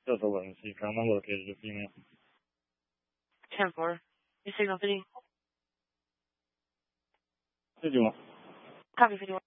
Delta 11, C, Paramount located a female. 10-4. Your signal 50. 51. Copy 51.